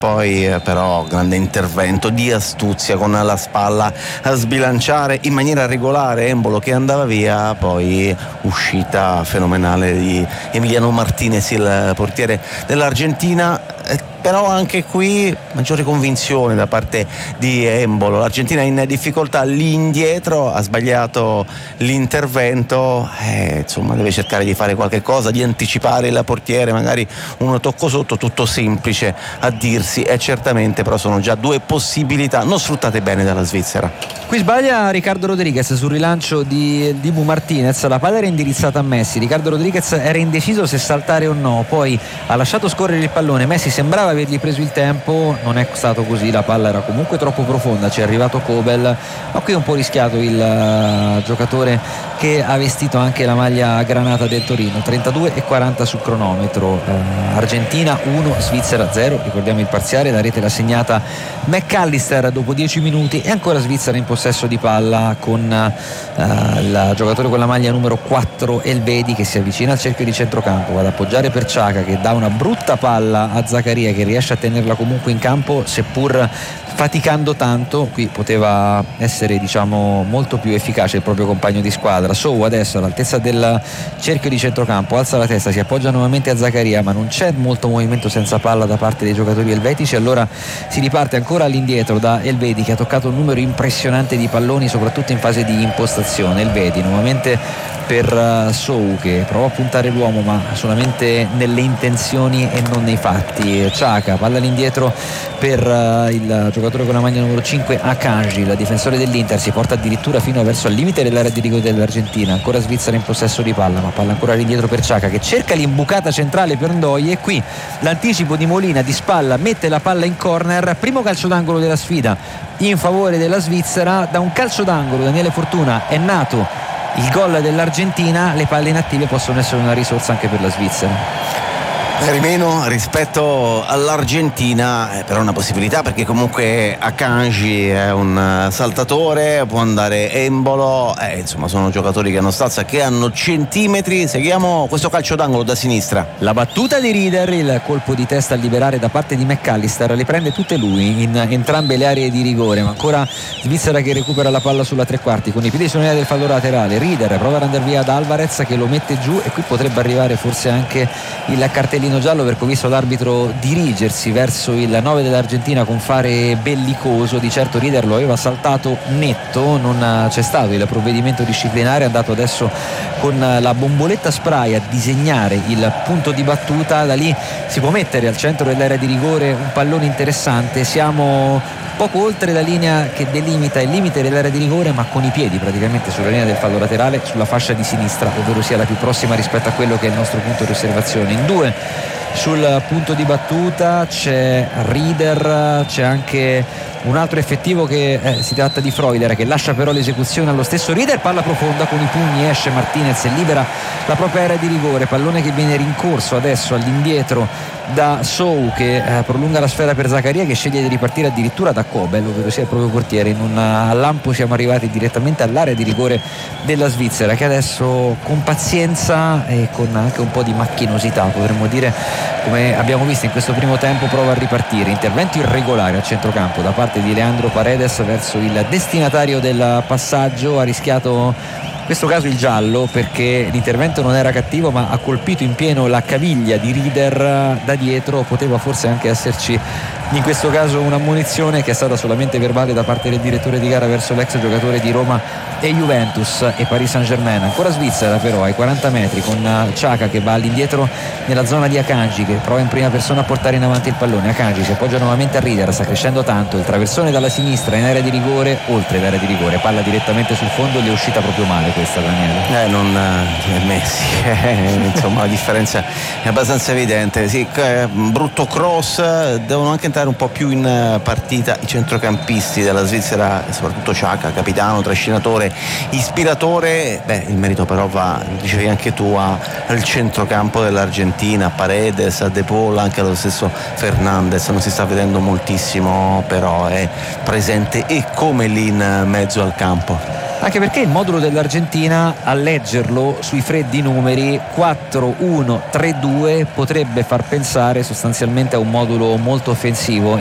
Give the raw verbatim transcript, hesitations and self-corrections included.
Poi eh, però grande intervento di astuzia con la spalla a sbilanciare in maniera regolare Embolo che andava via, poi uscita fenomenale di Emiliano Martinez, il portiere dell'Argentina. Eh, però anche qui maggiore convinzione da parte di Embolo. L'Argentina in difficoltà lì indietro, ha sbagliato l'intervento, eh, insomma deve cercare di fare qualche cosa, di anticipare il portiere, magari uno tocco sotto, tutto semplice a dirsi, e certamente però sono già due possibilità non sfruttate bene dalla Svizzera. Qui sbaglia Ricardo Rodriguez sul rilancio di Dibu Martinez, la palla era indirizzata a Messi, Ricardo Rodriguez era indeciso se saltare o no, poi ha lasciato scorrere il pallone, Messi sembrava avergli preso il tempo, non è stato così, la palla era comunque troppo profonda, ci è arrivato Kobel, ma qui è un po' rischiato il uh, giocatore che ha vestito anche la maglia granata del Torino. Trentadue e quaranta sul cronometro, uh, Argentina uno, Svizzera zero, ricordiamo il parziale, la rete l'ha segnata McAllister dopo dieci minuti, e ancora Svizzera in possesso di palla con uh, il giocatore con la maglia numero quattro Elvedi che si avvicina al cerchio di centrocampo, va ad appoggiare per Xhaka che dà una brutta palla a Zaccaria che riesce a tenerla comunque in campo seppur faticando tanto. Qui poteva essere diciamo molto più efficace il proprio compagno di squadra. Sou adesso all'altezza del cerchio di centrocampo alza la testa, si appoggia nuovamente a Zaccaria, ma non c'è molto movimento senza palla da parte dei giocatori elvetici, allora si riparte ancora all'indietro da Elvedi che ha toccato un numero impressionante di palloni soprattutto in fase di impostazione. Elvedi nuovamente per Sou che prova a puntare l'uomo ma solamente nelle intenzioni e non nei fatti. Xhaka, palla all'indietro per il giocatore con la maglia numero cinque Akanji, il difensore dell'Inter, si porta addirittura fino verso il limite dell'area di rigore dell'Argentina. Ancora Svizzera in possesso di palla, ma palla ancora all'indietro per Xhaka che cerca l'imbucata centrale per Ndoye, e qui l'anticipo di Molina di spalla mette la palla in corner. Primo calcio d'angolo della sfida in favore della Svizzera. Da un calcio d'angolo Daniele Fortuna è nato il gol dell'Argentina, le palle inattive possono essere una risorsa anche per la Svizzera. Per meno rispetto all'Argentina, eh, però una possibilità, perché comunque Akanji è un saltatore, può andare Embolo, eh, insomma sono giocatori che hanno stazza, che hanno centimetri. Seguiamo questo calcio d'angolo da sinistra. La battuta di Rieder, il colpo di testa a liberare da parte di McAllister, le prende tutte lui in entrambe le aree di rigore, ma ancora Svizzera che recupera la palla sulla tre quarti con i piedi sull'area del fallo laterale. Rieder prova ad andare via da Alvarez che lo mette giù, e qui potrebbe arrivare forse anche il cartellino giallo, perché ho visto l'arbitro dirigersi verso il nove dell'Argentina con fare bellicoso. Di certo Rieder lo aveva saltato netto, non c'è stato il provvedimento disciplinare, è andato adesso con la bomboletta spray a disegnare il punto di battuta. Da lì si può mettere al centro dell'area di rigore un pallone interessante, siamo poco oltre la linea che delimita il limite dell'area di rigore, ma con i piedi praticamente sulla linea del fallo laterale, sulla fascia di sinistra, ovvero sia la più prossima rispetto a quello che è il nostro punto di osservazione. In due sul punto di battuta c'è Rieder, c'è anche un altro effettivo che eh, si tratta di Freuler, che lascia però l'esecuzione allo stesso Rieder. Palla profonda con i pugni, esce Martinez e libera la propria area di rigore, pallone che viene rincorso adesso all'indietro da Sou che eh, prolunga la sfera per Zaccaria che sceglie di ripartire addirittura da Kobel, ovvero sia il proprio portiere. In un lampo siamo arrivati direttamente all'area di rigore della Svizzera, che adesso con pazienza e con anche un po' di macchinosità, potremmo dire, come abbiamo visto in questo primo tempo, prova a ripartire. Intervento irregolare a centrocampo da parte di Leandro Paredes verso il destinatario del passaggio, ha rischiato in questo caso il giallo perché l'intervento non era cattivo, ma ha colpito in pieno la caviglia di Rieder da dietro. Poteva forse anche esserci in questo caso una ammonizione che è stata solamente verbale da parte del direttore di gara verso l'ex giocatore di Roma e Juventus e Paris Saint-Germain. Ancora Svizzera però ai quaranta metri con Xhaka che va all'indietro nella zona di Akanji che prova in prima persona a portare in avanti il pallone. Akanji si appoggia nuovamente a Rieder, sta crescendo tanto, il traversone dalla sinistra in area di rigore, oltre l'area di rigore, palla direttamente sul fondo, gli è uscita proprio male questa, Daniele. Eh, non è Messi, eh, insomma la differenza è abbastanza evidente. Sì, eh, brutto cross, devono anche entrare un po' più in partita i centrocampisti della Svizzera, soprattutto Xhaka, capitano, trascinatore, ispiratore. Beh, il merito però va, dicevi anche tu, a, al centrocampo dell'Argentina, a Paredes, a De Paul, anche allo stesso Fernandez. Non si sta vedendo moltissimo, però è presente e come lì in mezzo al campo. anche perché il modulo dell'Argentina, a leggerlo sui freddi numeri quattro uno tre due, potrebbe far pensare sostanzialmente a un modulo molto offensivo.